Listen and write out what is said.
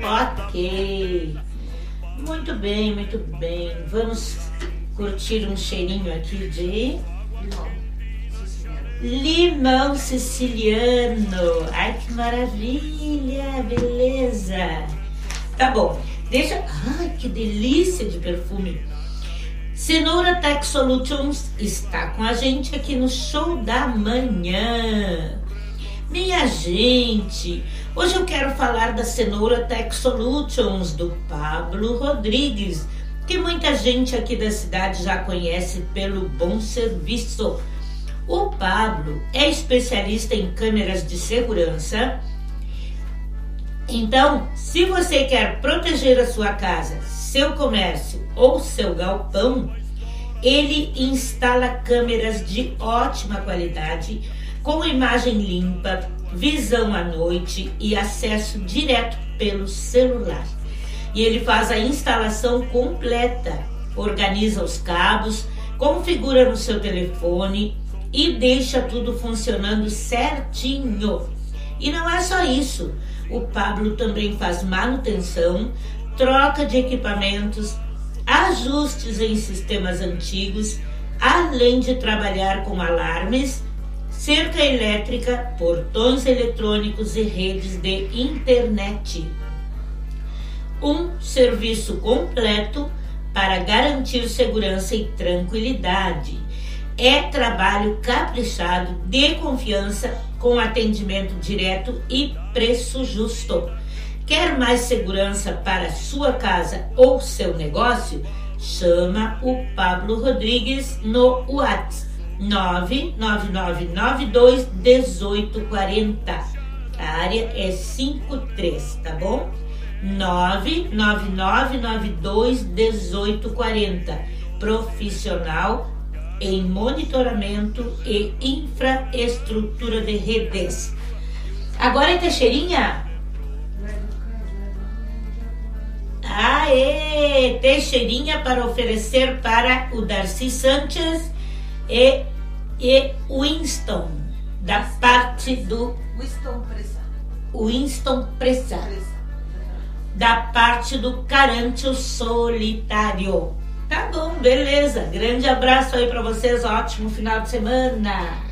Ok. Muito bem, muito bem. Vamos curtir um cheirinho aqui de limão siciliano. Ai, que maravilha, beleza. Tá bom, deixa... Ai, que delícia de perfume. Cenoura Tech Solutions está com a gente aqui no Show da Manhã. Minha gente, hoje eu quero falar da Cenoura Tech Solutions do Pablo Rodrigues, que muita gente aqui da cidade já conhece pelo bom serviço. O Pablo é especialista em câmeras de segurança. Então, se você quer proteger a sua casa, seu comércio ou seu galpão, ele instala câmeras de ótima qualidade, com imagem limpa, visão à noite e acesso direto pelo celular. E ele faz a instalação completa, organiza os cabos, configura no seu telefone e deixa tudo funcionando certinho. E não é só isso, o Pablo também faz manutenção, troca de equipamentos, ajustes em sistemas antigos, além de trabalhar com alarmes, cerca elétrica, portões eletrônicos e redes de internet. Um serviço completo para garantir segurança e tranquilidade. É trabalho caprichado, de confiança, com atendimento direto e preço justo. Quer mais segurança para sua casa ou seu negócio? Chama o Pablo Rodrigues no WhatsApp 999921840. A área é 53, tá bom? 999921840. Profissional em monitoramento e infraestrutura de redes. Agora é Teixeirinha? Aê! Teixeirinha para oferecer para o Darcy Sanchez e Winston, da parte do Winston Pressa, da parte do Carante Solitário. Tá bom, beleza. Grande abraço aí para vocês, ótimo final de semana.